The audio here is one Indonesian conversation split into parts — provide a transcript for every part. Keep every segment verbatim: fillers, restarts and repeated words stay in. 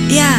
Ya.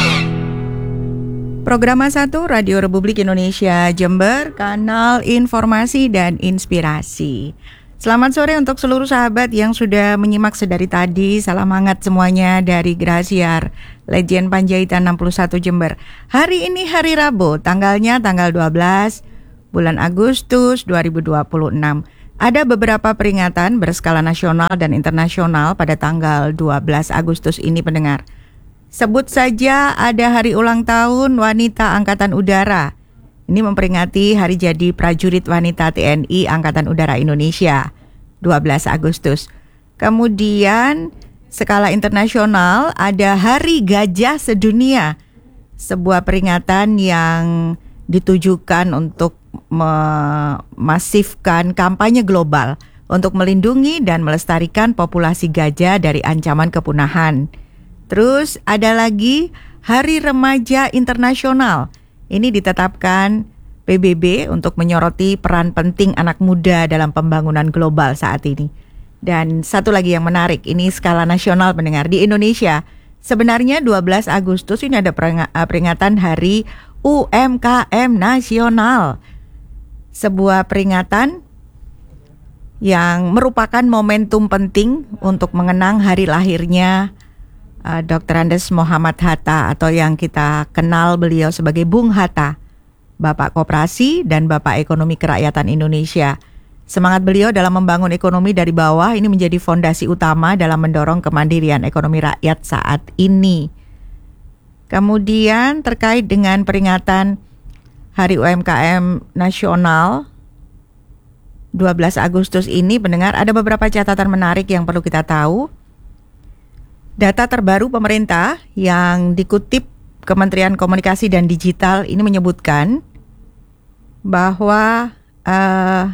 Program satu Radio Republik Indonesia Jember, kanal informasi dan inspirasi. Selamat sore untuk seluruh sahabat yang sudah menyimak sedari tadi. Salam hangat semuanya dari Grasiar, Legend Panjaitan enam puluh satu Jember. Hari ini hari Rabu, tanggalnya tanggal dua belas bulan Agustus dua ribu dua puluh enam. Ada beberapa peringatan berskala nasional dan internasional pada tanggal dua belas Agustus ini, pendengar. Sebut saja ada hari ulang tahun Wanita Angkatan Udara. Ini memperingati hari jadi prajurit wanita T N I Angkatan Udara Indonesia, dua belas Agustus. Kemudian skala internasional ada Hari Gajah Sedunia, sebuah peringatan yang ditujukan untuk memasifkan kampanye global untuk melindungi dan melestarikan populasi gajah dari ancaman kepunahan. Terus ada lagi Hari Remaja Internasional. Ini ditetapkan P B B untuk menyoroti peran penting anak muda dalam pembangunan global saat ini. Dan satu lagi yang menarik, ini skala nasional, pendengar. Di Indonesia, sebenarnya dua belas Agustus ini ada peringatan Hari U M K M Nasional. Sebuah peringatan yang merupakan momentum penting untuk mengenang hari lahirnya Uh, Doktor Andes Muhammad Hatta, atau yang kita kenal beliau sebagai Bung Hatta, Bapak Koperasi dan Bapak Ekonomi Kerakyatan Indonesia. Semangat beliau dalam membangun ekonomi dari bawah ini menjadi fondasi utama dalam mendorong kemandirian ekonomi rakyat saat ini. Kemudian terkait dengan peringatan Hari U M K M Nasional dua belas Agustus ini, pendengar, ada beberapa catatan menarik yang perlu kita tahu. Data terbaru pemerintah yang dikutip Kementerian Komunikasi dan Digital ini menyebutkan bahwa uh,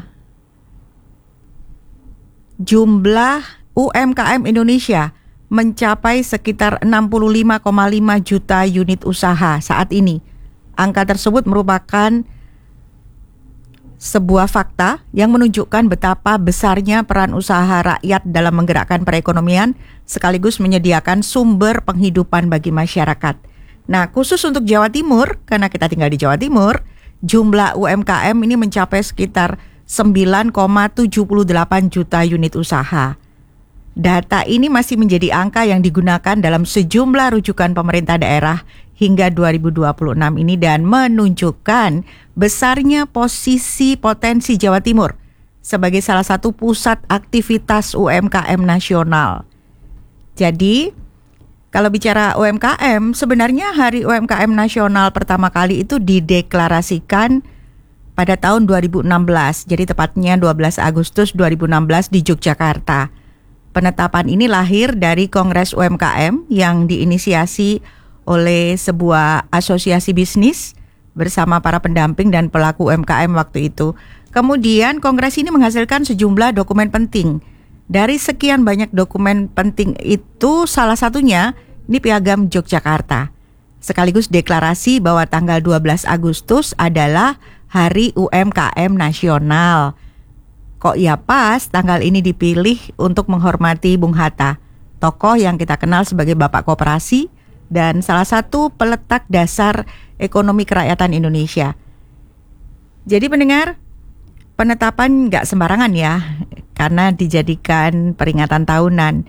jumlah U M K M Indonesia mencapai sekitar enam puluh lima koma lima juta unit usaha saat ini. Angka tersebut merupakan sebuah fakta yang menunjukkan betapa besarnya peran usaha rakyat dalam menggerakkan perekonomian sekaligus menyediakan sumber penghidupan bagi masyarakat. Nah, khusus untuk Jawa Timur, karena kita tinggal di Jawa Timur, jumlah U M K M ini mencapai sekitar sembilan koma tujuh delapan juta unit usaha. Data ini masih menjadi angka yang digunakan dalam sejumlah rujukan pemerintah daerah hingga dua ribu dua puluh enam ini dan menunjukkan besarnya posisi potensi Jawa Timur sebagai salah satu pusat aktivitas U M K M nasional. Jadi, kalau bicara U M K M, sebenarnya Hari U M K M Nasional pertama kali itu dideklarasikan pada tahun dua ribu enam belas. Jadi tepatnya dua belas Agustus dua ribu enam belas di Yogyakarta. Penetapan ini lahir dari Kongres U M K M yang diinisiasi oleh sebuah asosiasi bisnis bersama para pendamping dan pelaku U M K M waktu itu. Kemudian kongres ini menghasilkan sejumlah dokumen penting. Dari sekian banyak dokumen penting itu, salah satunya ini Piagam Yogyakarta. Sekaligus deklarasi bahwa tanggal dua belas Agustus adalah Hari U M K M Nasional. Kok ya pas tanggal ini dipilih untuk menghormati Bung Hatta, tokoh yang kita kenal sebagai Bapak Koperasi dan salah satu peletak dasar ekonomi kerakyatan Indonesia. Jadi pendengar, penetapan nggak sembarangan ya, karena dijadikan peringatan tahunan.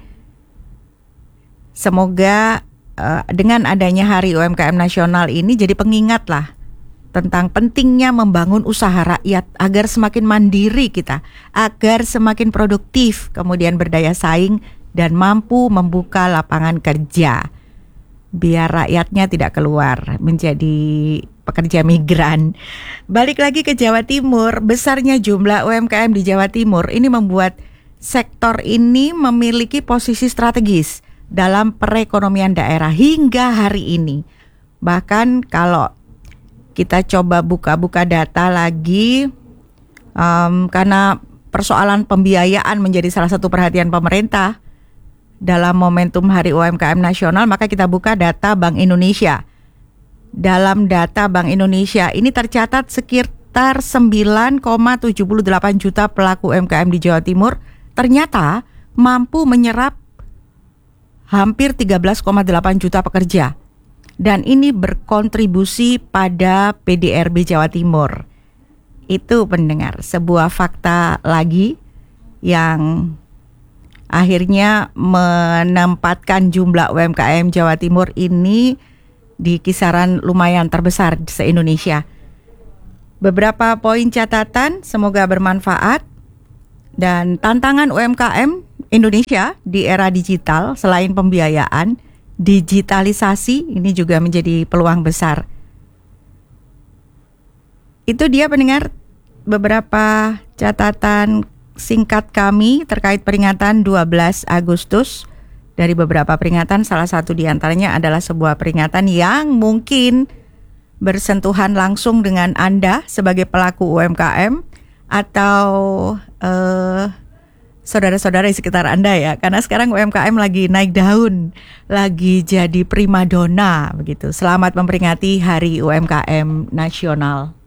Semoga uh, dengan adanya Hari U M K M Nasional ini jadi pengingat lah tentang pentingnya membangun usaha rakyat agar semakin mandiri kita, agar semakin produktif, kemudian berdaya saing dan mampu membuka lapangan kerja. Biar rakyatnya tidak keluar menjadi pekerja migran. Balik lagi ke Jawa Timur, besarnya jumlah U M K M di Jawa Timur ini membuat sektor ini memiliki posisi strategis dalam perekonomian daerah hingga hari ini. Bahkan kalau kita coba buka-buka data lagi, um, karena persoalan pembiayaan menjadi salah satu perhatian pemerintah dalam momentum Hari U M K M Nasional, maka kita buka data Bank Indonesia. Dalam data Bank Indonesia ini tercatat sekitar sembilan koma tujuh delapan juta pelaku U M K M di Jawa Timur ternyata mampu menyerap hampir tiga belas koma delapan juta pekerja dan ini berkontribusi pada P D R B Jawa Timur. Itu pendengar, sebuah fakta lagi yang akhirnya menempatkan jumlah U M K M Jawa Timur ini di kisaran lumayan terbesar se-Indonesia. Beberapa poin catatan, semoga bermanfaat. Dan tantangan U M K M Indonesia di era digital, selain pembiayaan, digitalisasi ini juga menjadi peluang besar. Itu dia pendengar beberapa catatan singkat kami terkait peringatan dua belas Agustus. Dari beberapa peringatan, salah satu di antaranya adalah sebuah peringatan yang mungkin bersentuhan langsung dengan Anda sebagai pelaku U M K M atau uh, saudara-saudara di sekitar Anda ya. Karena sekarang U M K M lagi naik daun, lagi jadi primadona begitu. Selamat memperingati Hari U M K M Nasional.